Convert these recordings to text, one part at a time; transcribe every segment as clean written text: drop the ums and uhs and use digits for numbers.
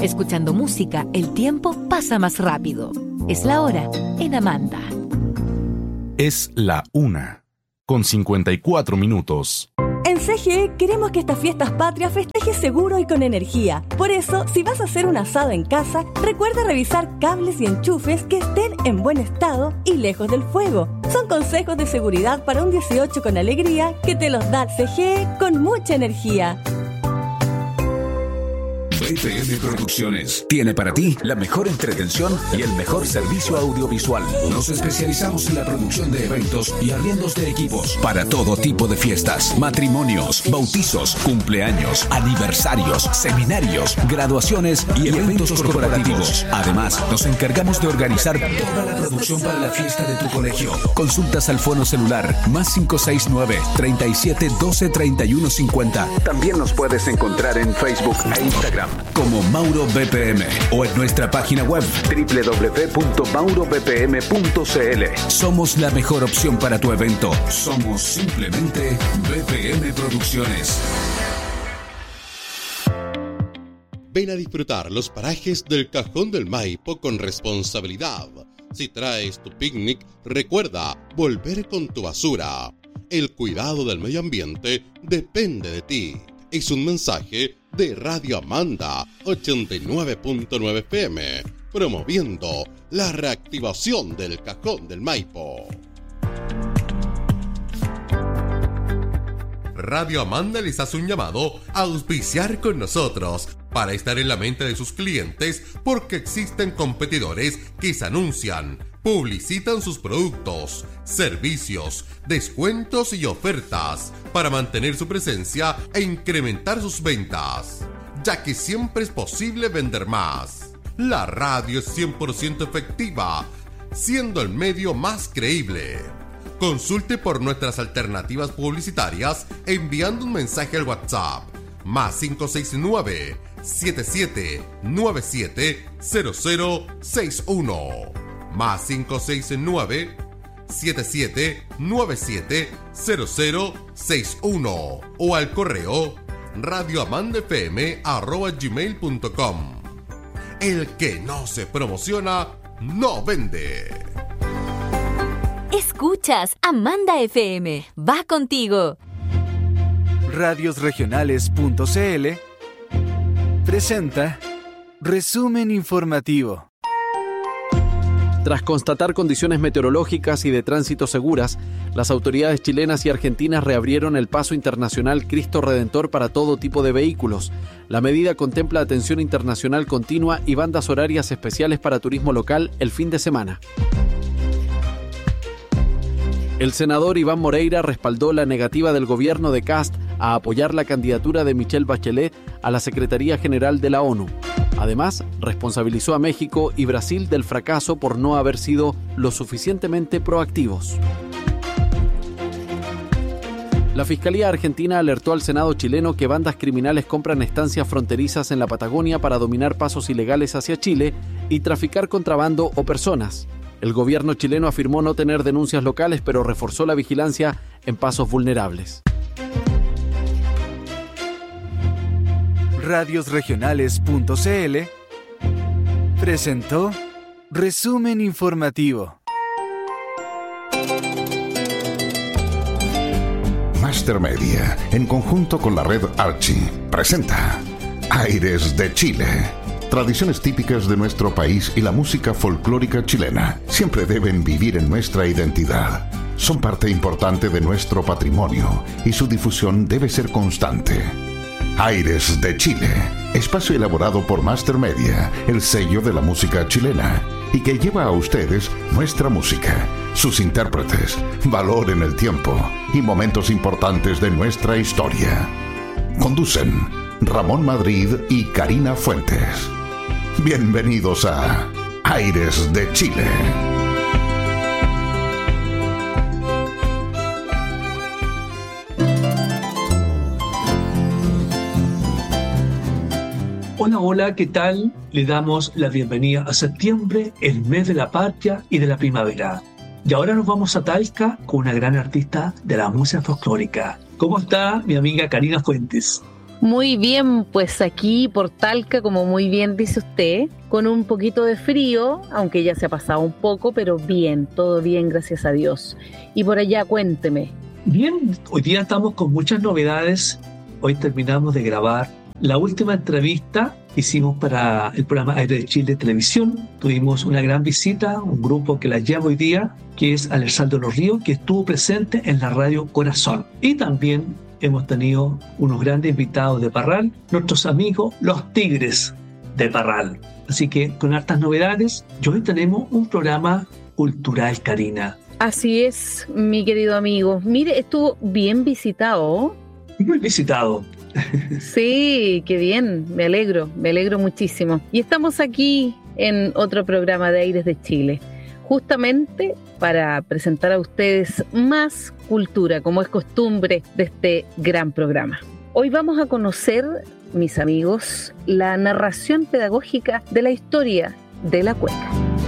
Escuchando música, el tiempo pasa más rápido. Es la hora en Amanda. Es la 1:54. En CGE queremos que estas fiestas patrias festejes seguro y con energía. Por eso, si vas a hacer un asado en casa, recuerda revisar cables y enchufes que estén en buen estado y lejos del fuego. Son consejos de seguridad para un 18 con alegría que te los da CGE con mucha energía. BPM Producciones tiene para ti la mejor entretención y el mejor servicio audiovisual. Nos especializamos en la producción de eventos y arriendos de equipos para todo tipo de fiestas, matrimonios, bautizos, cumpleaños, aniversarios, seminarios, graduaciones y eventos corporativos. Además, nos encargamos de organizar toda la producción para la fiesta de tu colegio. Consultas al fono celular +569 37 12 31 50. También nos puedes encontrar en Facebook e Instagram como Mauro BPM o en nuestra página web www.maurobpm.cl. Somos la mejor opción para tu evento. Somos simplemente BPM Producciones. Ven a disfrutar los parajes del Cajón del Maipo con responsabilidad. Si traes tu picnic, recuerda volver con tu basura. El cuidado del medio ambiente depende de ti. Es un mensaje de Radio Amanda 89.9 FM, promoviendo la reactivación del Cajón del Maipo. Radio Amanda les hace un llamado a auspiciar con nosotros para estar en la mente de sus clientes, porque existen competidores que se anuncian, publicitan sus productos, servicios, descuentos y ofertas para mantener su presencia e incrementar sus ventas, ya que siempre es posible vender más. La radio es 100% efectiva, siendo el medio más creíble. Consulte por nuestras alternativas publicitarias enviando un mensaje al WhatsApp +569 7797 0061 +569 7797 0061 o al correo radioamandafm@gmail.com. El que no se promociona no vende. Escuchas Amanda FM. Va contigo. Radiosregionales.cl presenta Resumen Informativo. Tras constatar condiciones meteorológicas y de tránsito seguras, las autoridades chilenas y argentinas reabrieron el paso internacional Cristo Redentor para todo tipo de vehículos. La medida contempla atención internacional continua y bandas horarias especiales para turismo local el fin de semana. El senador Iván Moreira respaldó la negativa del gobierno de Kast a apoyar la candidatura de Michelle Bachelet a la Secretaría General de la ONU. Además, responsabilizó a México y Brasil del fracaso por no haber sido lo suficientemente proactivos. La Fiscalía Argentina alertó al Senado chileno que bandas criminales compran estancias fronterizas en la Patagonia para dominar pasos ilegales hacia Chile y traficar contrabando o personas. El gobierno chileno afirmó no tener denuncias locales, pero reforzó la vigilancia en pasos vulnerables. Radiosregionales.cl presentó Resumen Informativo. Master Media, en conjunto con la red Archie, presenta Aires de Chile. Tradiciones típicas de nuestro país y la música folclórica chilena siempre deben vivir en nuestra identidad. Son parte importante de nuestro patrimonio y su difusión debe ser constante. Aires de Chile, espacio elaborado por Master Media, el sello de la música chilena, y que lleva a ustedes nuestra música, sus intérpretes, valor en el tiempo y momentos importantes de nuestra historia. Conducen Ramón Madrid y Karina Fuentes. Bienvenidos a Aires de Chile. Hola, hola, ¿qué tal? Le damos la bienvenida a septiembre, el mes de la patria y de la primavera. Y ahora nos vamos a Talca con una gran artista de la música folclórica. ¿Cómo está mi amiga Karina Fuentes? Muy bien, pues aquí por Talca, como muy bien dice usted, con un poquito de frío, aunque ya se ha pasado un poco, pero bien, todo bien, gracias a Dios. Y por allá, cuénteme. Bien, hoy día estamos con muchas novedades. Hoy terminamos de grabar la última entrevista que hicimos para el programa Aires de Chile Televisión. Tuvimos una gran visita, un grupo que la lleva hoy día, que es Alessandro Los Ríos, que estuvo presente en la radio Corazón. Y también hemos tenido unos grandes invitados de Parral, nuestros amigos los Tigres de Parral. Así que con hartas novedades, y hoy tenemos un programa cultural, Karina. Así es, mi querido amigo. Mire, estuvo bien visitado. Muy visitado. Sí, qué bien, me alegro muchísimo. Y estamos aquí en otro programa de Aires de Chile, justamente para presentar a ustedes más cultura, como es costumbre de este gran programa. Hoy vamos a conocer, mis amigos, la narración pedagógica de la historia de la cueca.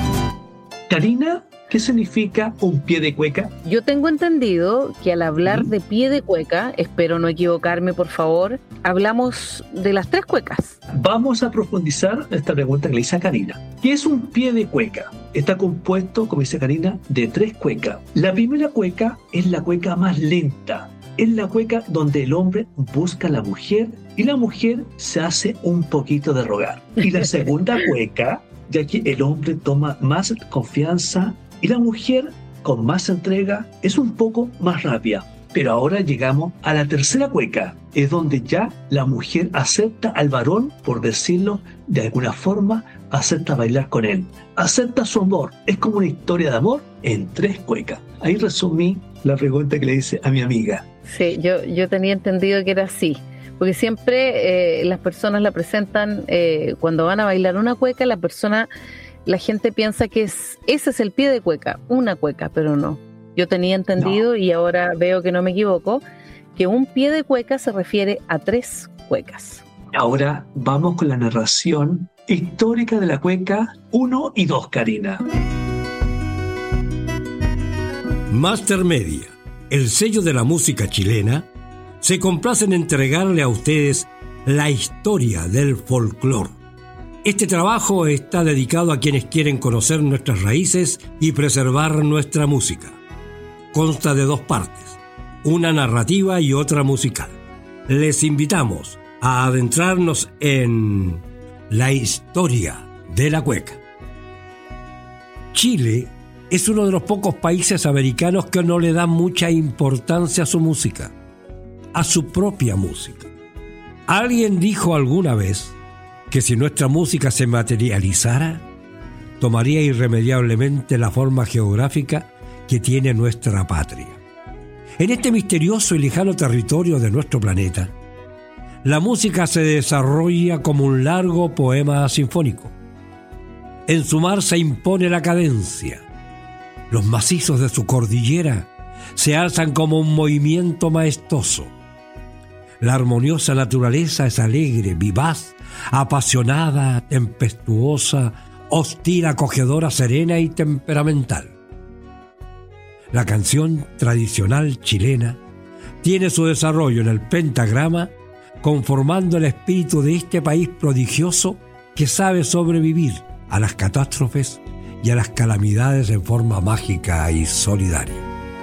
Karina, ¿qué significa un pie de cueca? Yo tengo entendido que al hablar de pie de cueca, espero no equivocarme, por favor, hablamos de las 3 cuecas. Vamos a profundizar esta pregunta que le hice a Karina. ¿Qué es un pie de cueca? Está compuesto, como dice Karina, de 3 cuecas. La primera cueca es la cueca más lenta. Es la cueca donde el hombre busca a la mujer y la mujer se hace un poquito de rogar. Y la segunda cueca, ya que el hombre toma más confianza y la mujer, con más entrega, es un poco más rápida. Pero ahora llegamos a la tercera cueca, es donde ya la mujer acepta al varón, por decirlo de alguna forma, acepta bailar con él, acepta su amor. Es como una historia de amor en 3 cuecas. Ahí resumí la pregunta que le hice a mi amiga. Sí, yo tenía entendido que era así, porque siempre las personas la presentan, cuando van a bailar una cueca, la gente piensa que ese es el pie de cueca, una cueca, pero no. Yo tenía entendido, y ahora veo que no me equivoco, que un pie de cueca se refiere a 3 cuecas. Ahora vamos con la narración histórica de la cueca 1 y 2, Karina. Master Media, el sello de la música chilena, se complace en entregarle a ustedes la historia del folclore. Este trabajo está dedicado a quienes quieren conocer nuestras raíces y preservar nuestra música. Consta de 2 partes, una narrativa y otra musical. Les invitamos a adentrarnos en la historia de la cueca. Chile es uno de los pocos países americanos que no le da mucha importancia a su música, a su propia música. Alguien dijo alguna vez que si nuestra música se materializara, tomaría irremediablemente la forma geográfica que tiene nuestra patria. En este misterioso y lejano territorio de nuestro planeta, la música se desarrolla como un largo poema sinfónico. En su marcha impone la cadencia. Los macizos de su cordillera se alzan como un movimiento maestoso. La armoniosa naturaleza es alegre, vivaz, apasionada, tempestuosa, hostil, acogedora, serena y temperamental. La canción tradicional chilena tiene su desarrollo en el pentagrama, conformando el espíritu de este país prodigioso que sabe sobrevivir a las catástrofes y a las calamidades en forma mágica y solidaria.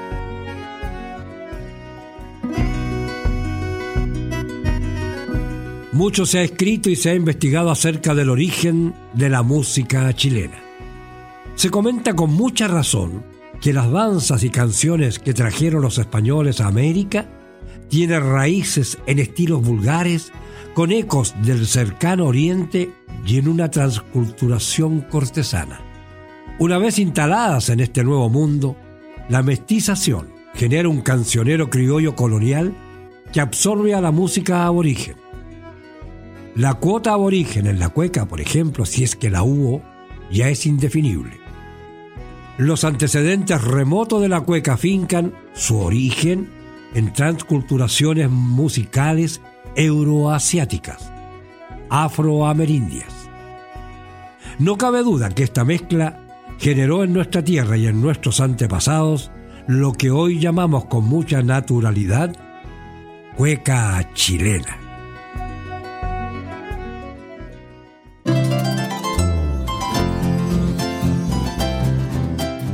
Mucho se ha escrito y se ha investigado acerca del origen de la música chilena. Se comenta con mucha razón que las danzas y canciones que trajeron los españoles a América tienen raíces en estilos vulgares, con ecos del cercano oriente y en una transculturación cortesana. Una vez instaladas en este nuevo mundo, la mestización genera un cancionero criollo colonial que absorbe a la música aborigen. La cuota aborigen en la cueca, por ejemplo, si es que la hubo, ya es indefinible. Los antecedentes remotos de la cueca fincan su origen en transculturaciones musicales euroasiáticas, afroamerindias. No cabe duda que esta mezcla generó en nuestra tierra y en nuestros antepasados lo que hoy llamamos con mucha naturalidad cueca chilena.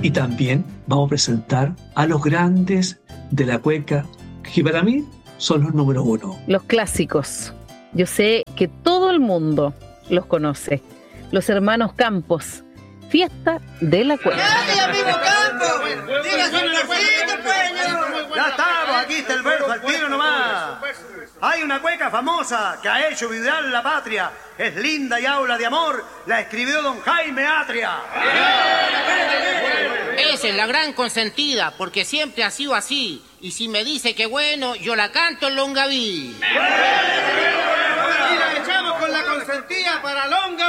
Y también vamos a presentar a los grandes de la cueca, que para mí son los número 1. Los clásicos. Yo sé que todo el mundo los conoce. Los hermanos Campos. Fiesta de la cueca. Ya estamos, aquí está el verso al tiro nomás. Hay una cueca famosa que ha hecho vibrar la patria. Es linda y habla de amor. La escribió don Jaime Atria. Esa es la gran consentida, porque siempre ha sido así. Y si me dice que bueno, yo la canto en Longaví. Y la echamos con la consentida para Longaví.